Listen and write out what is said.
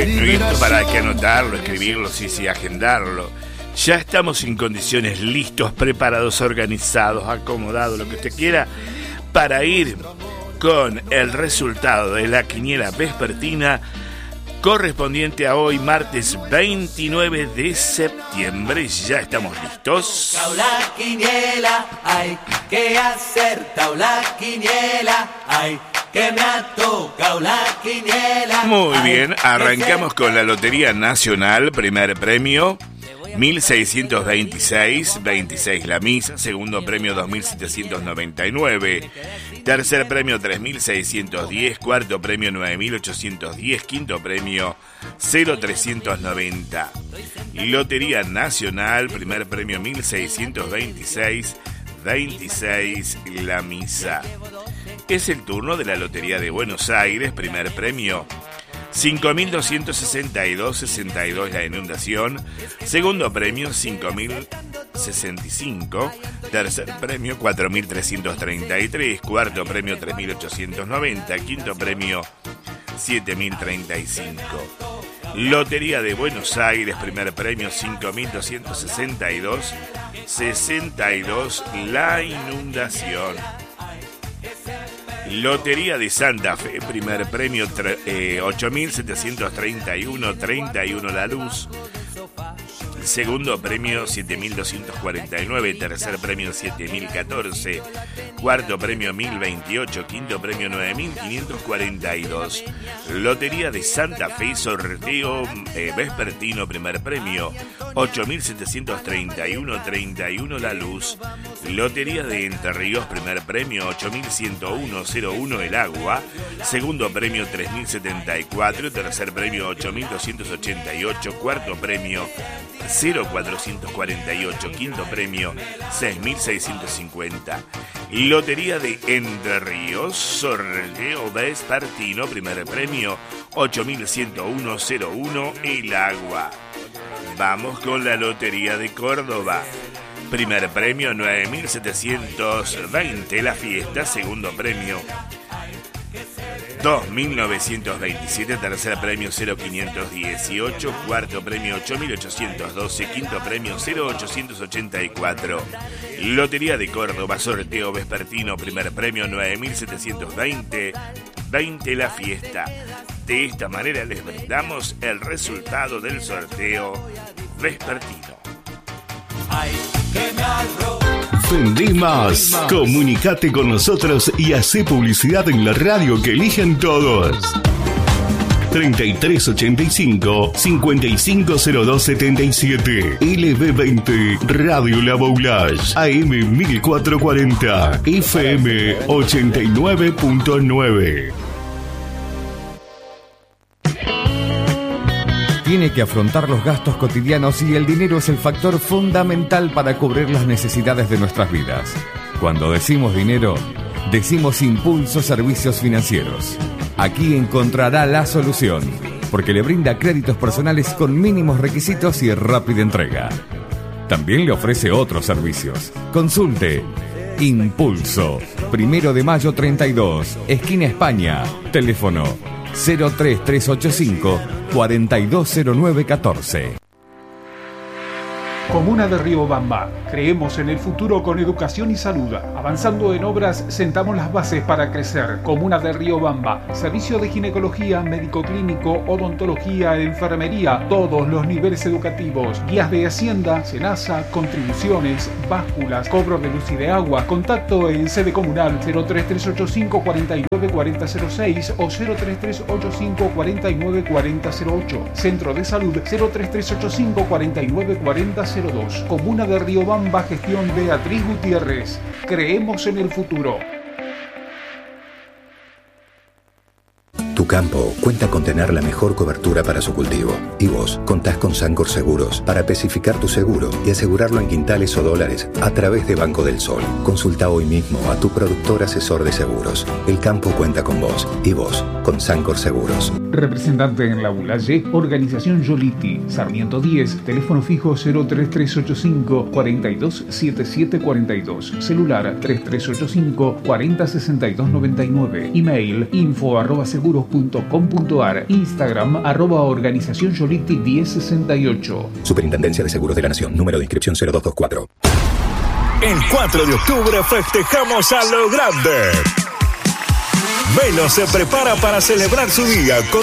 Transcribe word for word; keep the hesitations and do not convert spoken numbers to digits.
Listo para que anotarlo, escribirlo, sí, sí, agendarlo. Ya estamos en condiciones, listos, preparados, organizados, acomodados, lo que usted quiera, para ir con el resultado de la quiniela vespertina correspondiente a hoy, martes veintinueve de septiembre. Ya estamos listos. La quiniela, hay que acertar la quiniela, hay que me ha tocado la quiniela. Muy bien, arrancamos con la Lotería Nacional, primer premio mil seiscientos veintiséis, veintiséis la misa, segundo premio dos mil setecientos noventa y nueve, tercer premio tres mil seiscientos diez, cuarto premio nueve mil ochocientos diez, quinto premio cero trescientos noventa. Lotería Nacional, primer premio mil seiscientos veintiséis, veintiséis la misa. Es el turno de la Lotería de Buenos Aires, primer premio cinco mil doscientos sesenta y dos, sesenta y dos la inundación, segundo premio cinco mil sesenta y cinco, tercer premio cuatro mil trescientos treinta y tres, cuarto premio tres mil ochocientos noventa, quinto premio siete mil treinta y cinco. Lotería de Buenos Aires, primer premio cinco mil doscientos sesenta y dos, sesenta y dos la inundación. Lotería de Santa Fe, primer premio eh, ocho mil setecientos treinta y uno, treinta y uno la luz, segundo premio siete mil doscientos cuarenta y nueve, tercer premio siete mil catorce, cuarto premio mil veintiocho, quinto premio nueve mil quinientos cuarenta y dos. Lotería de Santa Fe, sorteo eh, vespertino, primer premio ocho mil setecientos treinta y uno, treinta y uno la luz. Lotería de Entre Ríos, primer premio ocho mil ciento uno, cero uno el agua, segundo premio tres mil setenta y cuatro, tercer premio ocho mil doscientos ochenta y ocho, cuarto premio cero cuatrocientos cuarenta y ocho, quinto premio seis mil seiscientos cincuenta. Lotería de Entre Ríos, sorteo vespertino, primer premio ocho mil ciento uno, cero uno el agua. Vamos con la Lotería de Córdoba, primer premio nueve mil setecientos veinte la fiesta, segundo premio dos mil novecientos veintisiete, tercer premio cero quinientos dieciocho, cuarto premio ocho mil ochocientos doce, quinto premio cero ochocientos ochenta y cuatro. Lotería de Córdoba, sorteo vespertino, primer premio nueve mil setecientos veinte, veinte la fiesta. De esta manera les brindamos el resultado del sorteo vespertino. Ay, que me abro. Vendí más. Comunicate con nosotros y hacé publicidad en la radio que eligen todos. treinta y tres ochenta y cinco, cincuenta y cinco cero dos setenta y siete. L B veinte Radio La Boulage. A M mil cuatrocientos cuarenta. F M ochenta y nueve punto nueve. Tiene que afrontar los gastos cotidianos y el dinero es el factor fundamental para cubrir las necesidades de nuestras vidas. Cuando decimos dinero, decimos Impulso Servicios Financieros. Aquí encontrará la solución, porque le brinda créditos personales con mínimos requisitos y rápida entrega. También le ofrece otros servicios. Consulte Impulso, Primero de Mayo treinta y dos, esquina España. Teléfono cero tres tres ocho cinco, cuatro dos cero nueve uno cuatro. Comuna de Riobamba. Creemos en el futuro con educación y salud. Avanzando en obras, sentamos las bases para crecer. Comuna de Riobamba. Servicio de ginecología, médico clínico, odontología, enfermería, todos los niveles educativos. Guías de Hacienda, Senasa, contribuciones, básculas, cobro de luz y de agua. Contacto en sede comunal cero tres tres ocho cinco, cuatro nueve cuatro cero cero seis o cero tres tres ocho cinco, cuatro nueve cuatro cero cero ocho. Centro de Salud cero tres tres ocho cinco, cuatro nueve cuatro cero cero dos. Comuna de Riobamba, gestión Beatriz Gutiérrez. Creemos en el futuro. Tu campo cuenta con tener la mejor cobertura para su cultivo. Y vos contás con Sancor Seguros para especificar tu seguro y asegurarlo en quintales o dólares a través de Banco del Sol. Consulta hoy mismo a tu productor asesor de seguros. El campo cuenta con vos y vos con Sancor Seguros. Representante en La Boulaye, Organización Yoliti, Sarmiento diez, teléfono fijo cero tres tres ocho cinco, cuatro dos siete siete cuatro dos, celular tres tres ocho cinco, cuarenta sesenta y dos noventa y nueve, email info arroba seguros punto com punto ar. Instagram, arroba organización Yoliti diez sesenta y ocho. Superintendencia de Seguros de la Nación, número de inscripción cero dos dos cuatro. El cuatro de octubre festejamos a lo grande. Velo se prepara para celebrar su día con